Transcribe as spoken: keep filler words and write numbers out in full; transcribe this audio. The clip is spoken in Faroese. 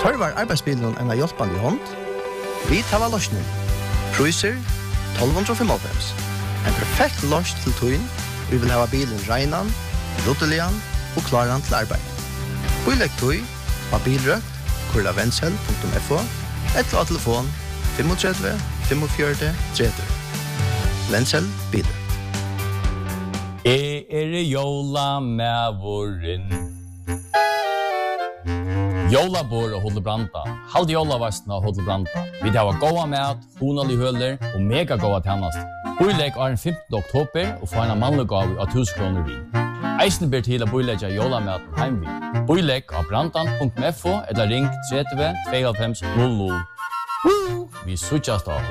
Tørvar arbeidsbilen en av hjelpende hånd? Vi tar løsning. Priser tolv fem. En perfekt løs til tøyen. Vi vil ha bilen regnan, ruttelian og klaran til arbeid. Bilegg tøy av bilrøkt, kurla vendsel punktum f o, eller av telefon tre fem fem fire tre tre. Vendsel biler. Jeg er jola med våren. Jolabor og Hodlebranta. Halde jolavastene og Hodlebranta. Vi tar gåa mat, honalig høler og mega gåa tjennast. Boilegg er den femtende oktober og får en mannlig gav av tusen kroner vi. Eisen ber til å boilegge jolamaten heimvi. Boilegg av brantan punktum f o eller ring tre tre to fem null null. Vi suttjast av